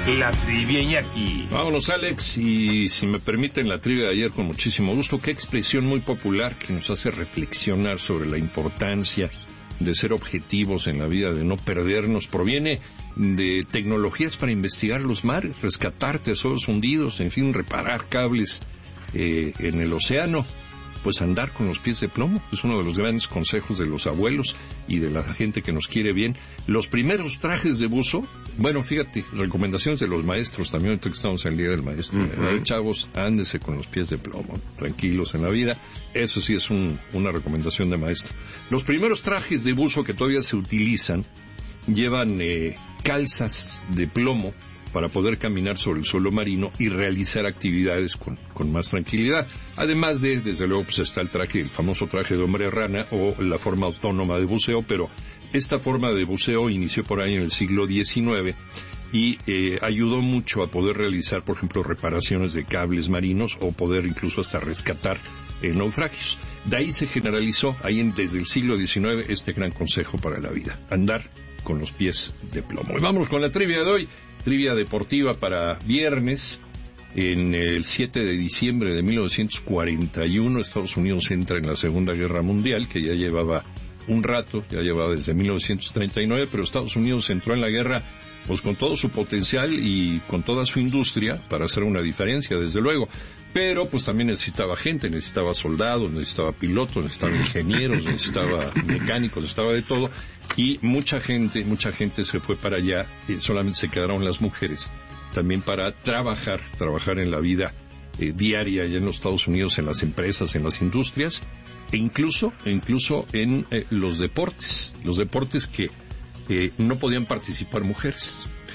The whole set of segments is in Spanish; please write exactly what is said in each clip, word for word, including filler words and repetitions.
la trivia, Iñaki. Vámonos, Alex, y si me permiten la trivia de ayer con muchísimo gusto. Qué expresión muy popular que nos hace reflexionar sobre la importancia de ser objetivos en la vida, de no perdernos. Proviene de tecnologías para investigar los mares, rescatar tesoros hundidos, en fin, reparar cables eh, en el océano. Pues andar con los pies de plomo es uno de los grandes consejos de los abuelos y de la gente que nos quiere bien. Los primeros trajes de buzo, bueno, fíjate, recomendaciones de los maestros también, ahorita que estamos en el Día del Maestro. Uh-huh. A ver, chavos, ándese con los pies de plomo, tranquilos en la vida. Eso sí es un, una recomendación de maestro. Los primeros trajes de buzo que todavía se utilizan llevan eh, calzas de plomo para poder caminar sobre el suelo marino y realizar actividades con, con más tranquilidad. Además de, desde luego, pues está el traje, el famoso traje de hombre rana o la forma autónoma de buceo, pero esta forma de buceo inició por ahí en el siglo diecinueve y eh, ayudó mucho a poder realizar, por ejemplo, reparaciones de cables marinos o poder incluso hasta rescatar eh, naufragios. De ahí se generalizó, ahí en, desde el siglo diecinueve, este gran consejo para la vida, andar con los pies de plomo. Y vamos con la trivia de hoy. Trivia deportiva para viernes. En el siete de diciembre de mil novecientos cuarenta y uno, Estados Unidos entra en la Segunda Guerra Mundial, que ya llevaba un rato, ya llevaba desde mil novecientos treinta y nueve, pero Estados Unidos entró en la guerra pues con todo su potencial y con toda su industria para hacer una diferencia, desde luego. Pero pues también necesitaba gente, necesitaba soldados, necesitaba pilotos, necesitaba ingenieros, necesitaba mecánicos, necesitaba de todo. Y mucha gente, mucha gente se fue para allá, y solamente se quedaron las mujeres, también para trabajar, trabajar en la vida eh, diaria allá en los Estados Unidos, en las empresas, en las industrias, e incluso, e incluso en eh, los deportes, los deportes que eh, no podían participar mujeres.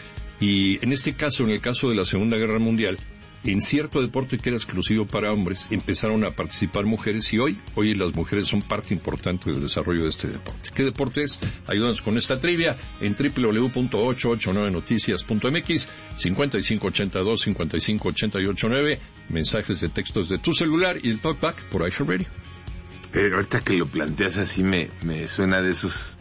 Y en este caso, en el caso de la Segunda Guerra Mundial, en cierto deporte que era exclusivo para hombres, empezaron a participar mujeres y hoy, hoy las mujeres son parte importante del desarrollo de este deporte. ¿Qué deporte es? Ayúdanos con esta trivia en doble u doble u doble u punto ochocientos ochenta y nueve noticias punto m x, cincuenta y cinco ochenta y dos, cincuenta y cinco ochenta y ocho nueve, mensajes de textos de tu celular y el talkback por iHeartRadio. Pero ahorita que lo planteas así me, me suena de esos...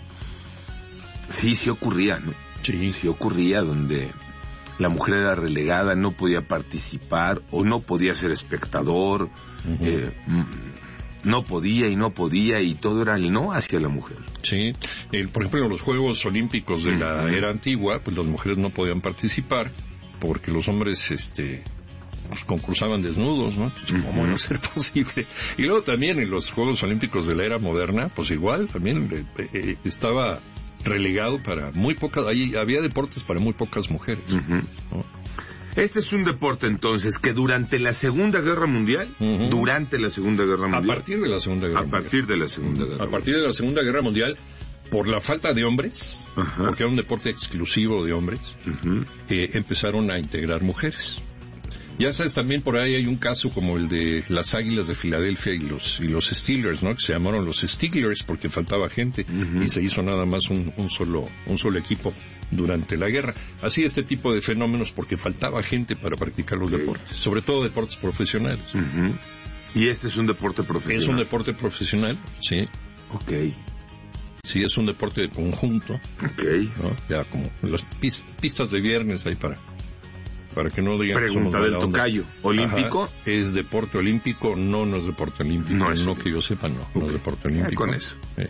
Sí, sí ocurría, ¿no? Sí. Sí ocurría donde la mujer era relegada, no podía participar o no podía ser espectador, uh-huh. eh, no podía y no podía y todo era el no hacia la mujer. Sí, el, por ejemplo en los Juegos Olímpicos de uh-huh. la era antigua, pues las mujeres no podían participar porque los hombres este pues, concursaban desnudos, ¿no? Entonces, ¿cómo uh-huh. no ser posible? Y luego también en los Juegos Olímpicos de la era moderna, pues igual, también eh, eh, estaba relegado para muy pocas, ahí había deportes para muy pocas mujeres. Uh-huh. ¿no? Este es un deporte entonces que durante la Segunda Guerra Mundial, uh-huh. durante la Segunda Guerra Mundial, a partir de la Segunda Guerra a Mundial, partir de la Segunda Guerra, a partir de la Segunda Guerra Mundial, por la falta de hombres, uh-huh. porque era un deporte exclusivo de hombres, uh-huh. eh, empezaron a integrar mujeres. Ya sabes, también por ahí hay un caso como el de las Águilas de Filadelfia y los y los Steelers, ¿no? Que se llamaron los Steelers porque faltaba gente uh-huh. y se hizo nada más un, un solo un solo equipo durante la guerra. Así este tipo de fenómenos porque faltaba gente para practicar los okay. deportes, sobre todo deportes profesionales. Uh-huh. Y este es un deporte profesional. Es un deporte profesional, sí. Okay. Sí, es un deporte de conjunto. Okay. ¿no? Ya como las pis, pistas de viernes ahí para para que no digan pregunta que del tocayo. ¿Olímpico? Ajá. ¿Es deporte olímpico? No, no es deporte olímpico. No, es no que yo sepa, no. Okay. No es deporte olímpico. Ah, con eso. Eh.